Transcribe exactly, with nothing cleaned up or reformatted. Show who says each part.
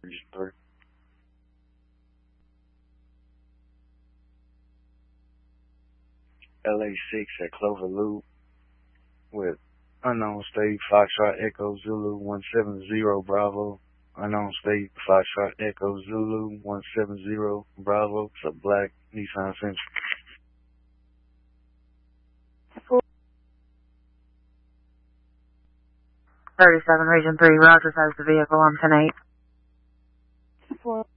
Speaker 1: Region three. L A six at Clover Loop with unknown state Foxtrot Echo Zulu one seven zero Bravo. Unknown state Foxtrot Echo Zulu one seven zero Bravo. It's a black Nissan Sentra.
Speaker 2: thirty-seven Region three, Roger, has the vehicle on ten eight.